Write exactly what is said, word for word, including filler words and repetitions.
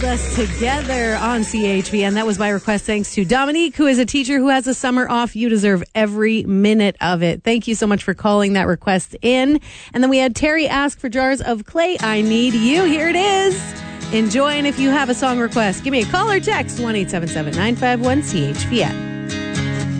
us together on C H V N. That was by request thanks to Dominique, who is a teacher who has a summer off. You deserve every minute of it. Thank you so much for calling that request in. And then we had Terry ask for Jars of Clay. I Need You. Here it is. Enjoy. And if you have a song request, give me a call or text one eight seven seven, nine five one, C H V N.